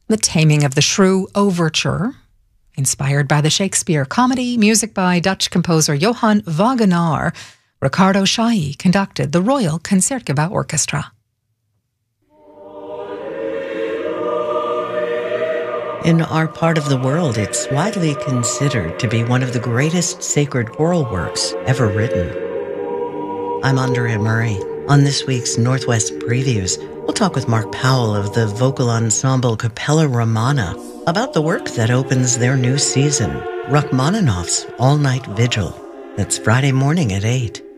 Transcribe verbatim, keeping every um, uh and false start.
The Taming of the Shrew Overture, inspired by the Shakespeare comedy, music by Dutch composer Johann Wagenaar. Riccardo Chailly conducted the Royal Concertgebouw Orchestra. In our part of the world, it's widely considered to be one of the greatest sacred choral works ever written. I'm Andrea Murray. On this week's Northwest Previews, we'll talk with Mark Powell of the vocal ensemble Capella Romana about the work that opens their new season, Rachmaninoff's All-Night Vigil. That's Friday morning at eight.